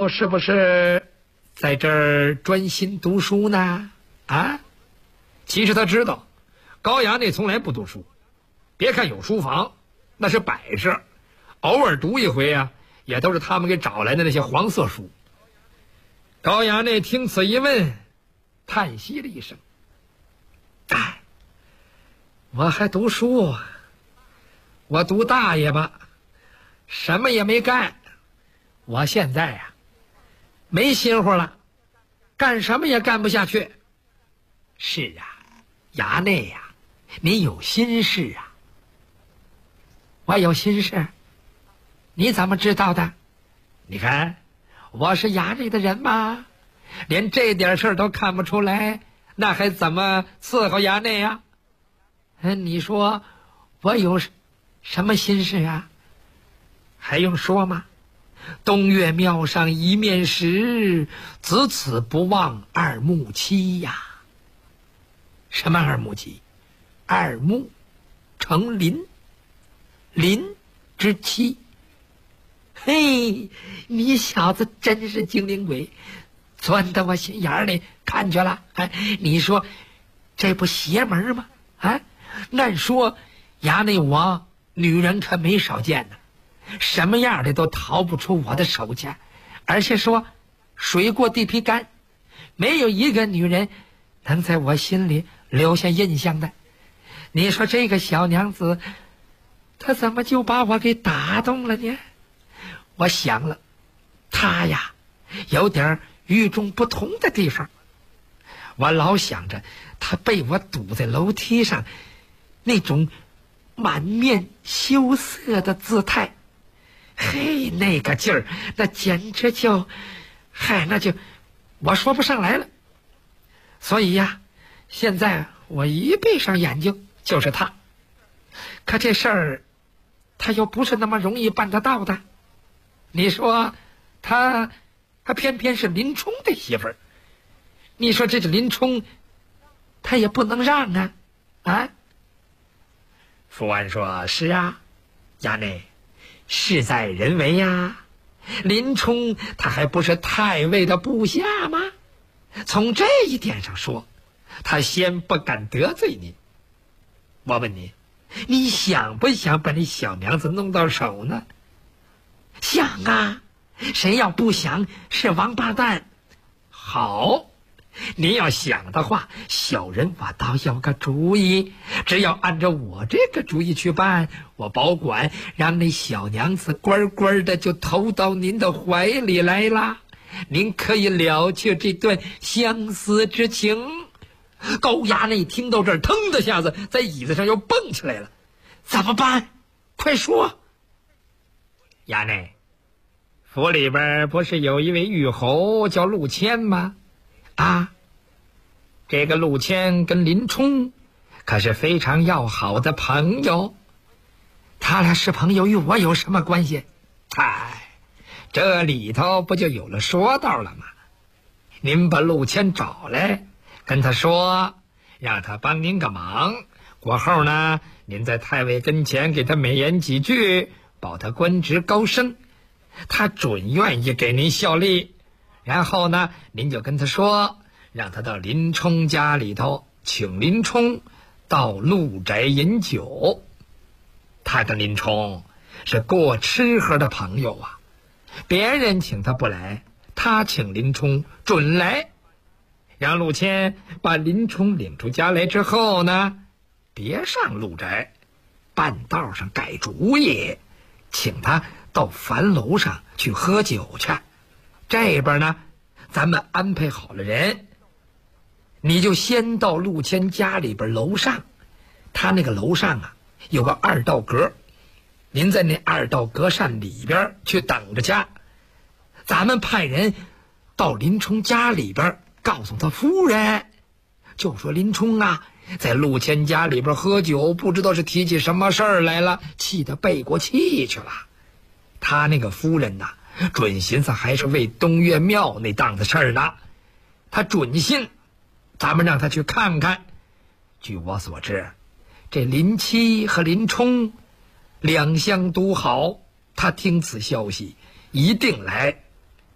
夫是不是在这儿专心读书呢？啊？其实他知道高衙内从来不读书，别看有书房，那是摆设，偶尔读一回啊，也都是他们给找来的那些黄色书。高衙内听此一问，叹息了一声：“哎，我还读书，我读大爷吧，什么也没干。我现在呀，没心活了，干什么也干不下去。”是啊，衙内呀，你有心事啊。我有心事？你怎么知道的？你看，我是衙内的人吗？连这点事儿都看不出来，那还怎么伺候衙内呀？你说我有什么心事啊？还用说吗？东岳庙上一面石，子此不忘二木妻呀。什么二木妻？二木成林，林之妻。嘿，你小子真是精灵鬼，钻到我心眼里看去了。哎，你说这不邪门吗？啊，按说衙内我女人可没少见呢，什么样的都逃不出我的手去，而且说水过地皮干，没有一个女人能在我心里留下印象的。你说这个小娘子，她怎么就把我给打动了呢？我想了，她呀有点与众不同的地方。我老想着她被我堵在楼梯上那种满面羞涩的姿态，嘿，那个劲儿，那简直就，那就我说不上来了。所以呀，现在我一闭上眼睛就是他。可这事儿他又不是那么容易办得到的。你说他偏偏是林冲的媳妇儿，你说这林冲他也不能让啊。啊，福安说：“是啊，衙内，事在人为呀。林冲他还不是太尉的部下吗？从这一点上说，他先不敢得罪你。我问你，你想不想把那小娘子弄到手呢？想啊，谁要不想是王八蛋。好，你要想的话，小人我倒有个主意，只要按照我这个主意去办，我保管让那小娘子乖乖的就投到您的怀里来了，您可以了却这段相思之情。”高衙内听到这儿，腾的下子在椅子上又蹦起来了。怎么办？快说！衙内，府里边不是有一位御侯叫陆谦吗？啊，这个陆谦跟林冲可是非常要好的朋友。他俩是朋友，与我有什么关系？哎，这里头不就有了说道了吗？您把陆谦找来，跟他说，让他帮您个忙，过后呢，您在太尉跟前给他美言几句，保他官职高升，他准愿意给您效力。然后呢，您就跟他说，让他到林冲家里头请林冲到陆宅饮酒。他跟林冲是过吃喝的朋友啊，别人请他不来，他请林冲准来。让陆谦把林冲领出家来之后呢，别上陆宅，半道上改主意，请他到樊楼上去喝酒去。这边呢，咱们安排好了人，你就先到陆谦家里边楼上，他那个楼上啊有个二道阁，您在那二道阁扇里边去等着去。咱们派人到林冲家里边，告诉他夫人，就说林冲啊在陆谦家里边喝酒，不知道是提起什么事儿来了，气得背过气去了。他那个夫人呐，准寻思还是为东岳庙那档子事儿呢，他准信咱们让他去看看。据我所知，这林七和林冲两相都好，他听此消息一定来。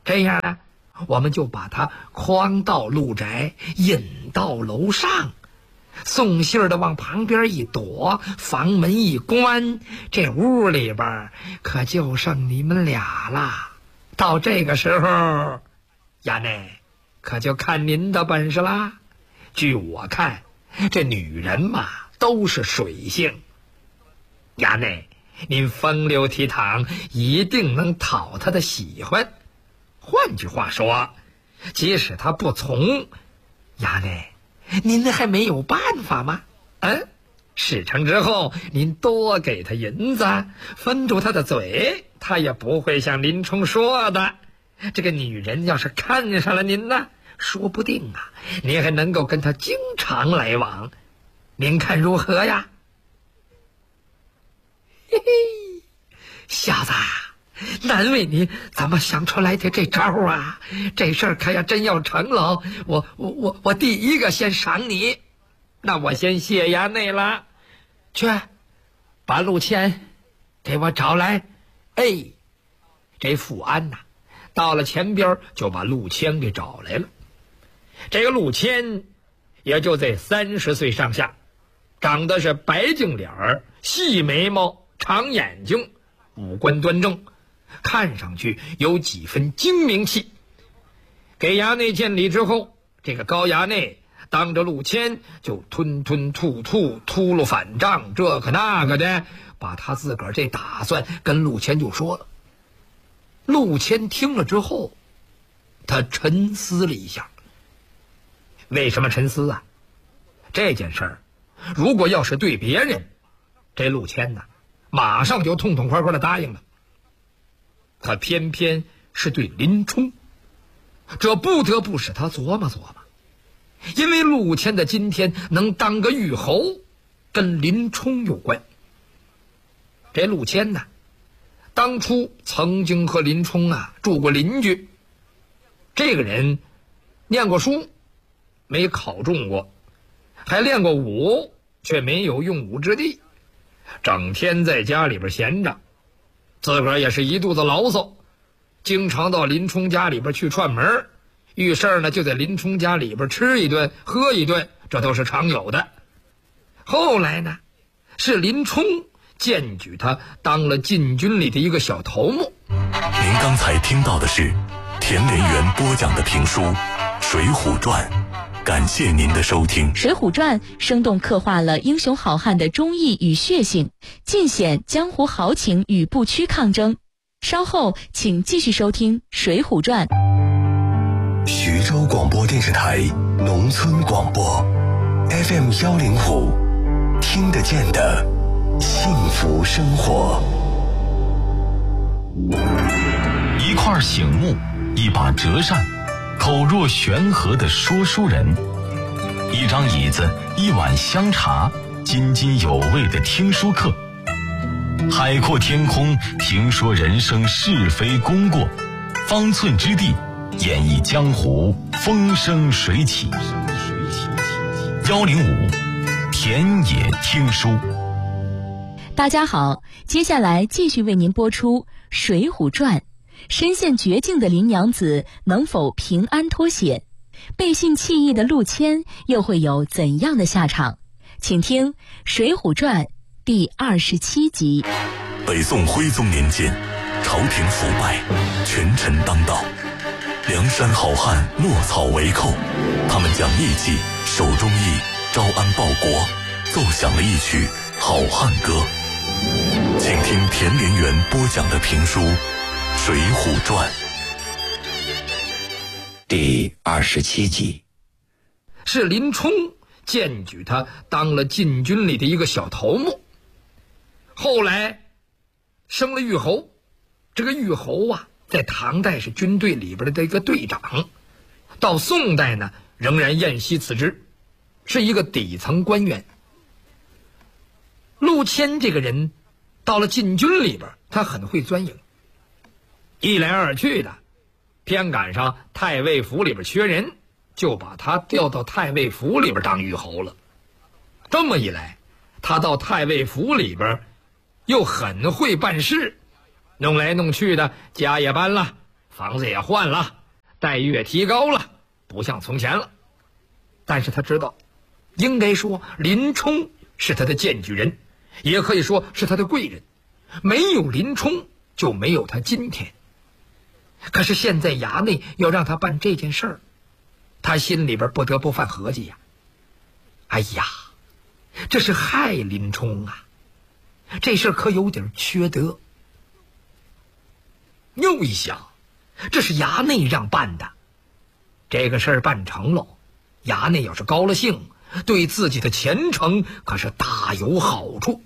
这样呢，我们就把他诓到陆宅，引到楼上，送信儿的往旁边一躲，房门一关，这屋里边可就剩你们俩了。到这个时候，衙内可就看您的本事啦。据我看，这女人嘛都是水性，衙内您风流倜傥，一定能讨她的喜欢。换句话说，即使她不从，衙内您还没有办法吗？事成之后，您多给她银子，分住她的嘴，她也不会像林冲说的。这个女人要是看上了您呢，说不定啊，您还能够跟她经常来往。您看如何呀？嘿嘿，小子，难为你怎么想出来的这招啊！这事儿可要真要成了，我第一个先赏你。那我先谢衙内了。去，把陆谦给我找来。这富安呐，到了前边就把陆谦给找来了。这个陆谦也就在30岁上下，长得是白净脸儿，细眉毛，长眼睛，五官端正，看上去有几分精明气。给衙内见礼之后，这个高衙内当着陆谦就吞吞吐吐，秃噜反账，这个那个的，把他自个儿这打算跟陆谦就说了。陆谦听了之后，他沉思了一下。为什么沉思啊？这件事儿如果要是对别人，这陆谦呢马上就痛痛快快的答应了。可偏偏是对林冲，这不得不使他琢磨琢磨。因为陆谦的今天能当个玉侯，跟林冲有关。这陆谦呢，当初曾经和林冲住过邻居。这个人念过书，没考中过，还练过武，却没有用武之地，整天在家里边闲着，自个儿也是一肚子牢骚，经常到林冲家里边去串门，遇事呢就在林冲家里边吃一顿喝一顿，这都是常有的。后来呢，是林冲荐举他当了禁军里的一个小头目。 您刚才听到的是田连元播讲的评书《水浒传》，感谢您的收听。 《水浒传》生动刻画了英雄好汉的忠义与血性，尽显江湖豪情与不屈抗争。稍后请继续收听《水浒传》。 徐州广播电视台农村广播 FM105，听得见的幸福生活。 一块醒木，一把折扇，口若悬河的说书人，一张椅子，一碗香茶，津津有味的听书课。海阔天空，评说人生是非功过，方寸之地，演绎江湖风生水起。105田野听书。 大家好，接下来继续为您播出《水浒传》。身陷绝境的林娘子能否平安脱险？背信弃义的陆谦又会有怎样的下场？请听《水浒传》第27集。 北宋徽宗年间，朝廷腐败，权臣当道，梁山好汉落草为寇，他们讲义气，守忠义，招安报国，奏响了一曲好汉歌。请听田连元播讲的评书《水浒传》 第27集。 是林冲荐举他当了禁军里的一个小头目，后来升了御侯。这个御侯在唐代是军队里边的一个队长，到宋代呢仍然沿袭此职，是一个底层官员。陆谦这个人到了禁军里边，他很会钻营，一来二去的，偏赶上太尉府里边缺人，就把他调到太尉府里边当御侯了。这么一来，他到太尉府里边又很会办事，弄来弄去的家也搬了， 房子也换了，待遇也提高了，不像从前了。但是他知道，应该说林冲是他的荐举人，也可以说是他的贵人，没有林冲就没有他今天。可是现在衙内要让他办这件事儿，他心里边不得不犯合计呀。哎呀，这是害林冲啊，这事儿可有点缺德。又一想，这是衙内让办的，这个事儿办成了，衙内要是高了兴，对自己的前程可是大有好处。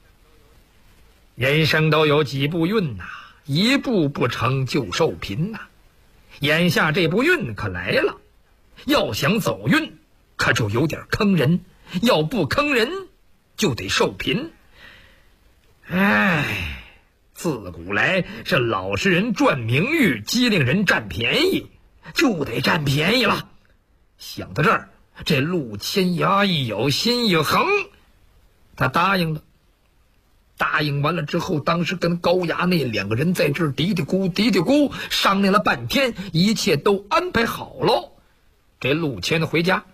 人生都有几步运呐，一步不成就受贫呐。眼下这步运可来了，要想走运，可就有点坑人，要不坑人，就得受贫。哎，自古来是老实人赚名誉，机灵人占便宜，就得占便宜了。想到这儿，这陆谦牙一咬，心一横，他答应了。答应完了之后，当时跟高衙内两个人在这儿嘀嘀咕商量了半天，一切都安排好了。这陆谦回家，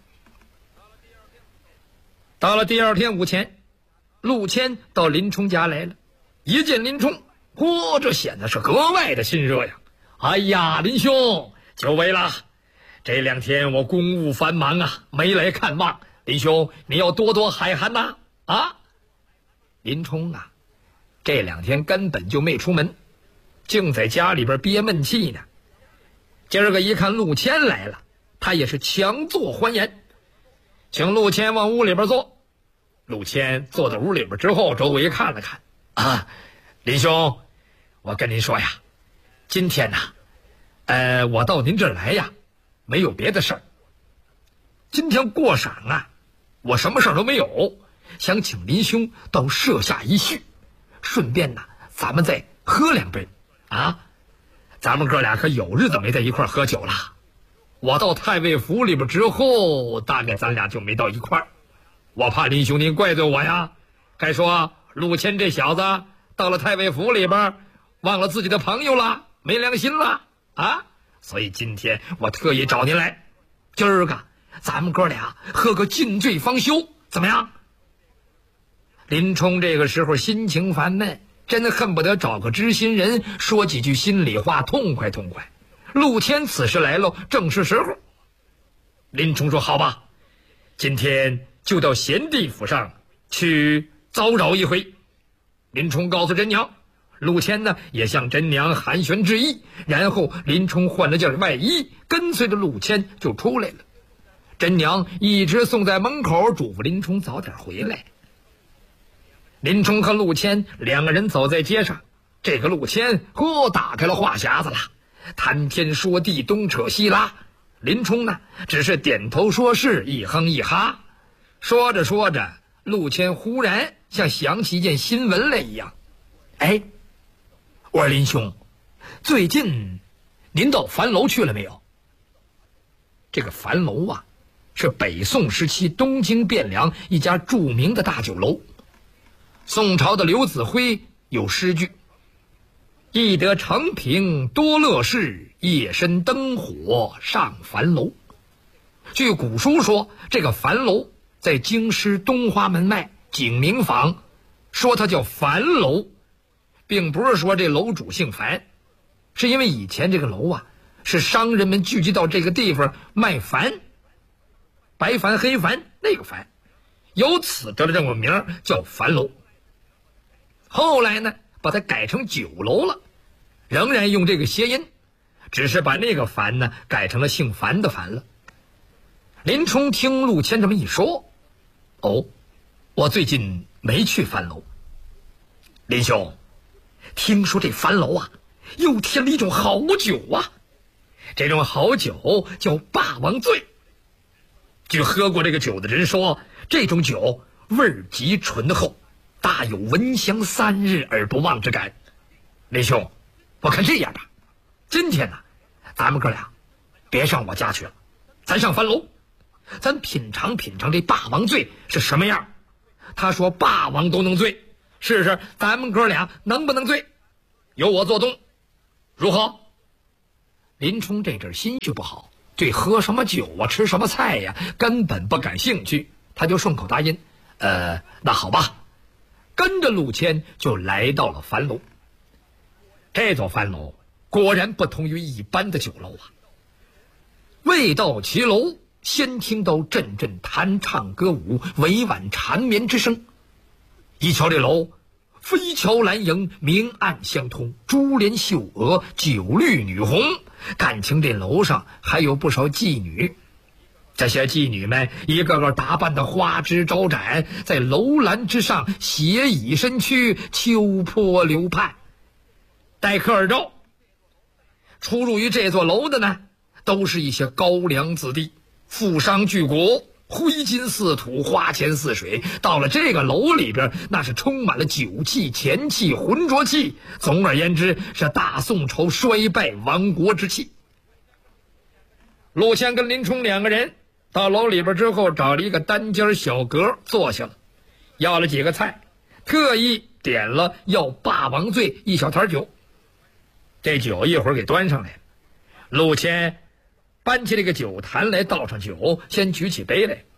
到了第二天午前，陆谦到林冲家来了。一见林冲，这显得是格外的亲热呀。哎呀，林兄，久违了，这2天我公务繁忙啊，没来看望。林兄，你要多多海涵呐。林冲啊，这2天根本就没出门，净在家里边憋闷气呢。今儿个一看陆谦来了，他也是强作欢颜，请陆谦往屋里边坐。陆谦坐到屋里边之后，周围看了看，林兄，我跟您说呀，今天呐，我到您这儿来呀，没有别的事儿。今天过晌啊，我什么事儿都没有，想请林兄到舍下一叙，顺便呢，咱们再喝2杯啊。咱们哥俩可有日子没在一块儿喝酒了。我到太尉府里边之后，大概咱俩就没到一块儿。我怕林兄您怪罪我呀。该说陆谦这小子到了太尉府里边，忘了自己的朋友了，没良心了啊！所以今天我特意找您来，今儿个咱们哥俩喝个尽醉方休，怎么样？林冲这个时候心情烦闷，真恨不得找个知心人说几句心里话，痛快痛快。陆谦此时来了，正是时候。林冲说：“好吧，今天就到贤弟府上去叨扰一回。”林冲告诉真娘，陆谦呢也向真娘寒暄致意，然后林冲换了件外衣，跟随着陆谦就出来了。真娘一直送在门口，嘱咐林冲早点回来。林冲和陆谦2个人走在街上，这个陆谦打开了话匣子了，谈天说地，东扯西拉。林冲呢只是点头说是，一哼一哈。说着说着，陆谦忽然像想起一件新闻来一样，我说林兄，最近您到樊楼去了没有？这个樊楼啊，是北宋时期东京汴梁一家著名的大酒楼。宋朝的刘子辉有诗句：易得承平多乐事，夜深灯火上樊楼。据古书说，这个樊楼在京师东华门外景明坊，说它叫樊楼，并不是说这楼主姓樊，是因为以前这个楼啊，是商人们聚集到这个地方卖矾，白矾黑矾那个矾，由此得了这个名叫樊楼。后来呢，把它改成酒楼了，仍然用这个谐音，只是把那个樊呢改成了姓樊的樊了。林冲听陆谦这么一说，我最近没去樊楼。林兄，听说这樊楼啊又添了一种好酒啊，这种好酒叫霸王醉。据喝过这个酒的人说，这种酒味儿极醇厚，大有闻香3日而不忘之感。林兄，我看这样吧，今天呢，咱们哥俩别上我家去了，咱上樊楼，咱品尝品尝这霸王醉是什么样。他说霸王都能醉，试试咱们哥俩能不能醉，由我做东，如何？ 林冲这阵心绪不好，对喝什么酒啊吃什么菜呀根本不感兴趣，他就顺口答应那好吧，跟着陆谦就来到了樊楼。这座樊楼果然不同于一般的酒楼啊，未到其楼，先听到阵阵弹唱歌舞、委婉缠绵之声。一瞧这楼，飞桥蓝迎，明暗相通，珠帘绣额，酒绿女红，感情这楼上还有不少妓女。这些妓女们一个个打扮得花枝招展，在楼栏之上斜倚身躯，秋波流盼。待客而招，出入于这座楼的呢，都是一些高粱子弟，富商巨贾，挥金似土，花钱似水。到了这个楼里边，那是充满了酒气、钱气、浑浊气，总而言之是大宋朝衰败亡国之气。陆谦跟林冲两个人到楼里边之后，找了一个单间小阁坐下了，要了几个菜，特意点了要霸王醉一小坛酒。这酒一会儿给端上来了，陆谦搬起这个酒坛来，倒上酒，先举起杯来。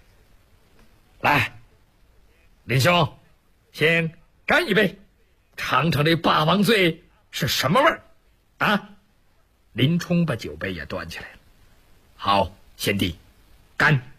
来，林兄，先干一杯，尝尝这霸王醉是什么味儿啊？林冲把酒杯也端起来了。好，贤弟，干！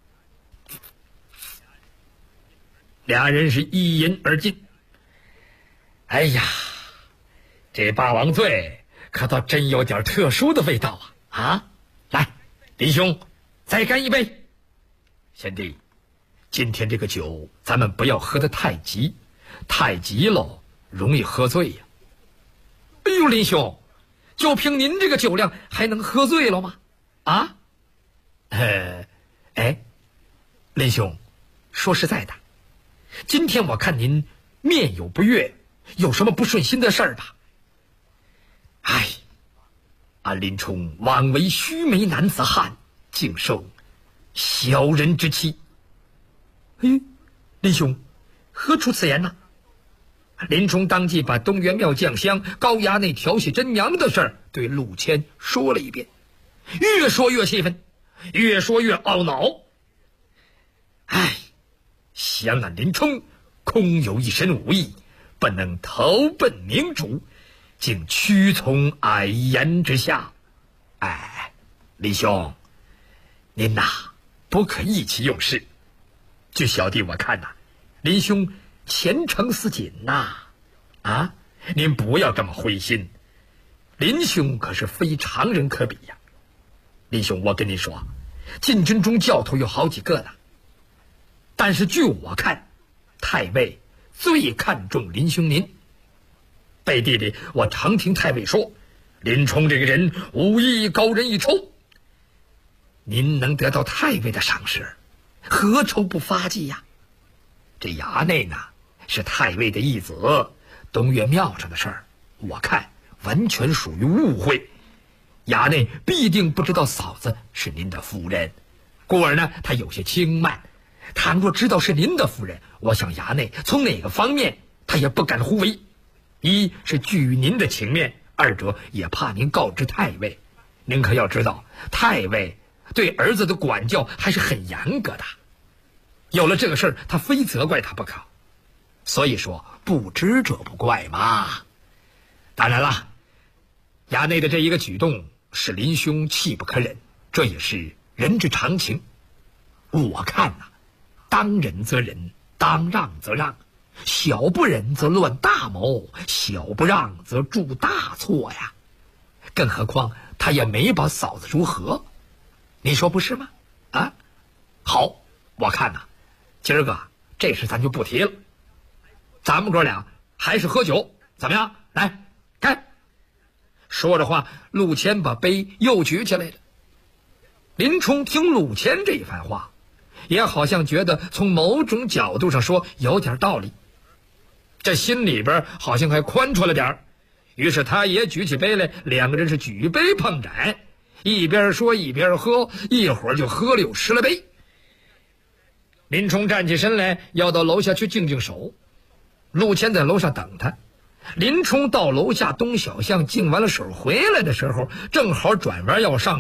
俩人是一饮而尽。哎呀，这霸王醉可倒真有点特殊的味道啊！来，林兄，再干一杯。贤弟，今天这个酒咱们不要喝得太急，太急了容易喝醉呀。哎呦，林兄，就凭您这个酒量还能喝醉了吗？啊？林兄，说实在的，今天我看您面有不悦，有什么不顺心的事儿吧？哎，俺林冲枉为须眉男子汉，竟受小人之欺。哎，林兄，何出此言呢？林冲当即把东岳庙将相高衙内调戏真娘的事儿对陆谦说了一遍，越说越气愤，越说越懊恼。哎，想俺林冲空有一身武艺，不能投奔明主，竟屈从矮言之下。哎，林兄，您呐不可意气用事。据小弟我看呐，林兄前程似锦呐，啊，您不要这么灰心。林兄可是非常人可比呀。林兄，我跟您说，禁军中教头有好几个呢，但是据我看，太尉最看重林兄您。背地里我常听太尉说，林冲这个人武艺高人一筹，您能得到太尉的赏识，何愁不发迹呀？这衙内呢是太尉的义子，东岳庙上的事儿，我看完全属于误会。衙内必定不知道嫂子是您的夫人，故而呢他有些轻慢。倘若知道是您的夫人，我想衙内从哪个方面他也不敢胡为。一是惧于您的情面，二者也怕您告知太尉。您可要知道，太尉对儿子的管教还是很严格的，有了这个事儿，他非责怪他不可。所以说不知者不怪嘛。当然了，衙内的这一个举动使林兄气不可忍，这也是人之常情。我看呐，当忍则忍，当让则让，小不忍则乱大谋，小不让则铸大错呀。更何况他也没把嫂子如何，你说不是吗？啊，好，我看呐，今儿个这事咱就不提了，咱们哥俩还是喝酒，怎么样？来，干！说着话，陆谦把杯又举起来了。林冲听陆谦这一番话，也好像觉得从某种角度上说有点道理，这心里边好像还宽敞了点儿。于是他也举起杯来，两个人是举杯碰盏，一边说一边喝，一会儿就喝了有10来杯。林冲站起身来，要到楼下去净净手。陆谦在楼上等他， 林冲到楼下东小巷净完了手回来的时候，正好转弯要上